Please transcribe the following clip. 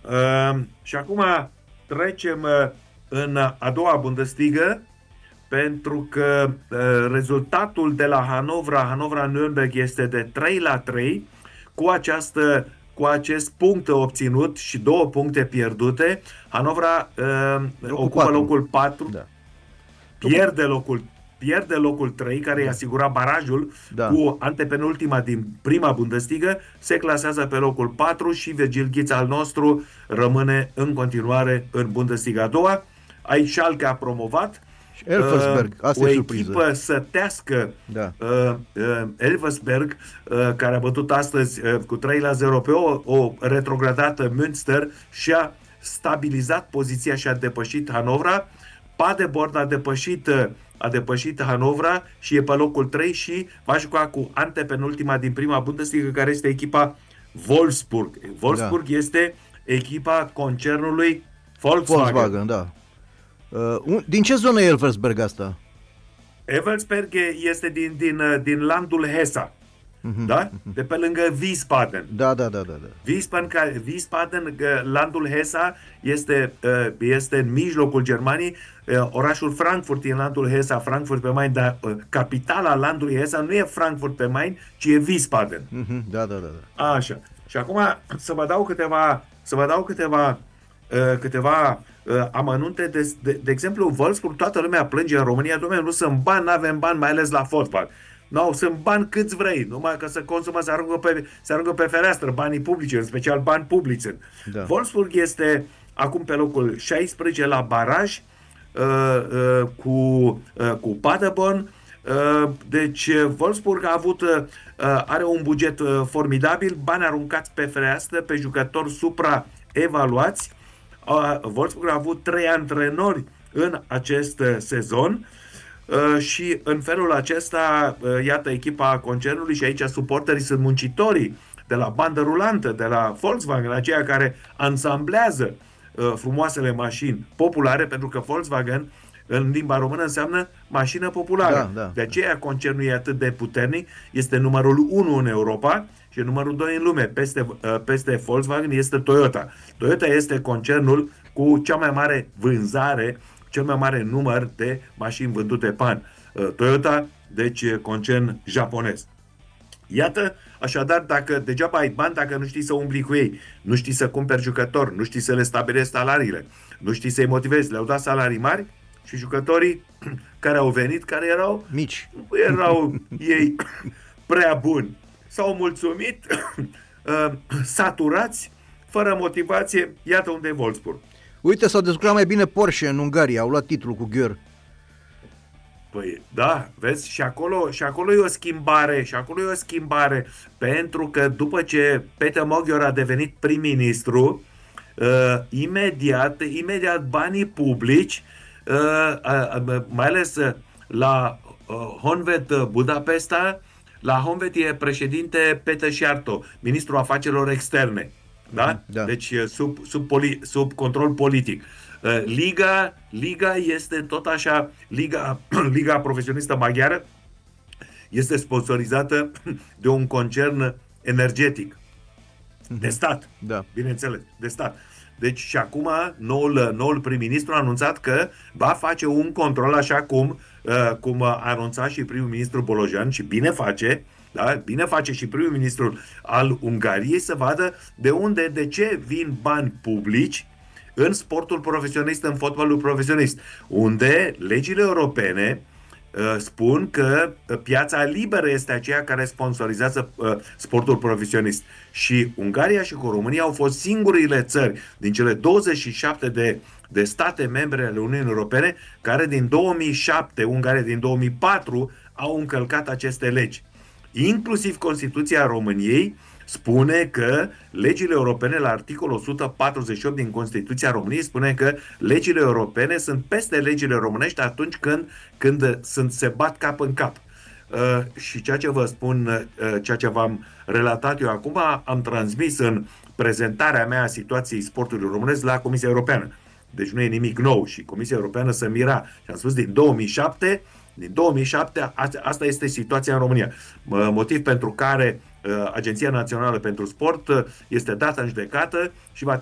Și acum trecem în a doua Bundesliga, pentru că rezultatul de la Hannover-Nürnberg este de 3-3. Cu acest punct obținut și 2 puncte pierdute, Hanovra Locul ocupă 4. locul 4, Da. pierde locul 3, care îi Da. asigura barajul Da. cu antepenultima din prima Bundesliga, se clasează pe locul 4 și Virgil Ghița al nostru rămâne în continuare în Bundesliga a doua. Aici Schalke a promovat, Și Elversberg, asta o e surpriză. echipă sătească, Da. Elversberg, care a bătut astăzi cu 3-0 pe o retrogradată Münster, și-a stabilizat poziția și a depășit Hanovra. Paderborn a depășit Hanovra și e pe locul 3 și va juca cu antepenultima din prima Bundesliga, care este echipa Wolfsburg. Wolfsburg este echipa concernului Volkswagen. Da. Din ce zonă e Elversberg asta? Eversberg este din landul Hesa, da? De pe lângă Wiesbaden. Da. Wiesbaden, landul Hesa, este în mijlocul Germaniei. Orașul Frankfurt e în landul Hesa, Frankfurt pe Main, dar capitala landului Hesa nu e Frankfurt pe Main, ci e Wiesbaden. Da. Așa. Și acum să vă dau câteva amănunte. De exemplu, Wolfsburg, toată lumea plânge în România, dom'le, nu sunt bani, n-avem bani, mai ales la fotbal. Nu, sunt bani câți vrei, numai că să consumă, se aruncă pe fereastră banii publici, în special bani publici. Da. Wolfsburg este acum pe locul 16 la baraj cu Paderborn. Deci Wolfsburg are un buget formidabil, bani aruncați pe fereastră, pe jucători supraevaluați. Wolfsburg a avut 3 antrenori în acest sezon și în felul acesta, iată, echipa concernului, și aici suporterii sunt muncitorii de la bandă rulantă, de la Volkswagen, aceia care ansamblează frumoasele mașini populare, pentru că Volkswagen în limba română înseamnă mașină populară. Da. De aceea concernul e atât de puternic, este numărul 1 în Europa și numărul 2 în lume. Peste Volkswagen este Toyota. Toyota este concernul cu cea mai mare vânzare, cel mai mare număr de mașini vândute pe an. Toyota, deci concern japonez. Iată, așadar, dacă degeaba ai bani dacă nu știi să umbli cu ei, nu știi să cumperi jucători, nu știi să le stabilești salariile, nu știi să-i motivezi, le-au dat salarii mari și jucătorii care au venit, care erau mici, nu erau ei prea buni. S-au mulțumit, saturați, fără motivație. Iată unde e Wolfsburg. Uite, s-au descurcat mai bine Porsche în Ungaria, au luat titlul cu Gheor. Păi, da, vezi, și acolo e o schimbare, pentru că după ce Peter Magyar a devenit prim-ministru, imediat banii publici, mai ales la Honvéd Budapesta, la Honvéd e președinte Peter Siarto, ministrul afacerilor externe. Da? Da. Deci sub control politic. Liga este tot așa, Liga profesionistă maghiară este sponsorizată de un concern energetic de stat, bineînțeles, de stat. Deci și acum noul prim-ministru a anunțat că va face un control, așa cum a anunțat și primul ministru Bolojan, și bine face. Da? Bine face și primul ministru al Ungariei, să vadă de ce vin bani publici în sportul profesionist, în fotbalul profesionist, unde legile europene spun că piața liberă este aceea care sponsorizează sportul profesionist. Și Ungaria și cu România au fost singurile țări din cele 27 de state membre ale Uniunii Europene care din 2007, Ungaria din 2004, au încălcat aceste legi. Inclusiv Constituția României spune că legile europene, la articolul 148 din Constituția României, spune că legile europene sunt peste legile românești atunci când se bat cap în cap. Și ceea ce vă spun, ceea ce v-am relatat eu acum, am transmis în prezentarea mea a situației sportului românesc la Comisia Europeană. Deci nu e nimic nou și Comisia Europeană se mira. Și am spus din 2007, asta este situația în România. Motiv pentru care Agenția Națională pentru Sport este dată în judecată și va